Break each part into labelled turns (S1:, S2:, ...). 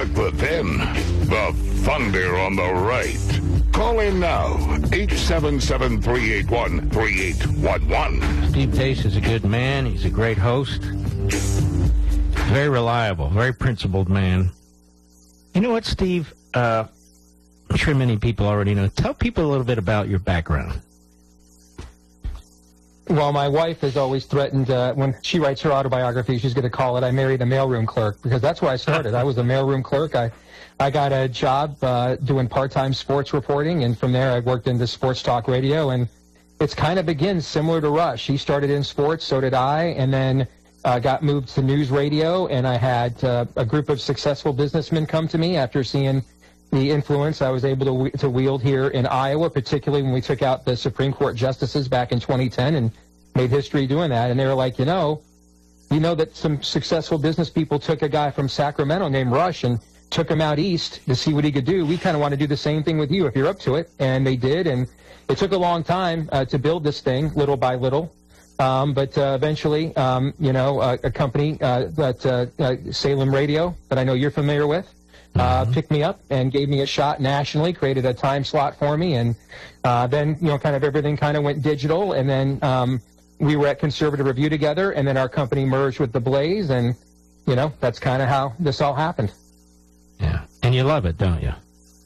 S1: dark the thin, the thunder on the right. Call in now, 877-381-3811.
S2: Steve Deace is a good man. He's a great host. Very reliable, very principled man. You know what, Steve? I'm sure many people already know. Tell people a little bit about your background.
S3: Well, my wife has always threatened when she writes her autobiography, she's going to call it, I Married a Mailroom Clerk, because that's where I started. I was a mailroom clerk. I got a job doing part-time sports reporting, and from there I worked into sports talk radio, and it's kind of begins similar to Rush. He started in sports, so did I, and then got moved to news radio, and I had a group of successful businessmen come to me after seeing the influence I was able to wield here in Iowa, particularly when we took out the Supreme Court justices back in 2010 and made history doing that. And they were like, you know that some successful business people took a guy from Sacramento named Rush and took him out east to see what he could do. We kind of want to do the same thing with you if you're up to it. And they did. And it took a long time to build this thing, little by little. But eventually, a company, Salem Radio, that I know you're familiar with, picked me up and gave me a shot nationally, created a time slot for me, and then, kind of everything kind of went digital, and then we were at Conservative Review together, and then our company merged with The Blaze, and, that's kind of how this all happened.
S2: Yeah, and you love it, don't you?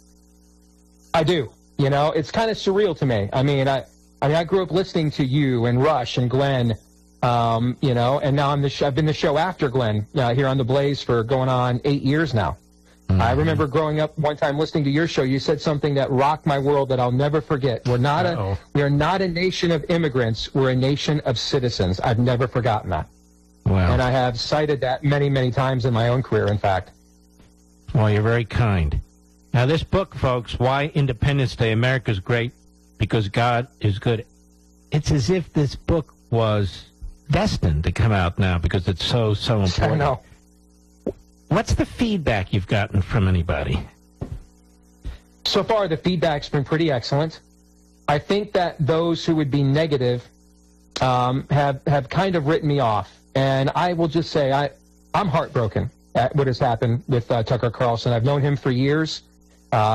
S3: I do. It's kind of surreal to me. I mean, I grew up listening to you and Rush and Glenn, and now I've been the show after Glenn here on The Blaze for going on 8 years now. Mm-hmm. I remember growing up one time listening to your show. You said something that rocked my world that I'll never forget. We are not a nation of immigrants. We're a nation of citizens. I've never forgotten that.
S2: Wow.
S3: And I have cited that many, many times in my own career, in fact.
S2: Well, you're very kind. Now, this book, folks, Why Independence Day, America's Great Because God is Good. It's as if this book was destined to come out now because it's so important.
S3: I know.
S2: What's the feedback you've gotten from anybody?
S3: So far, the feedback's been pretty excellent. I think that those who would be negative have kind of written me off. And I will just say I'm heartbroken at what has happened with Tucker Carlson. I've known him for years.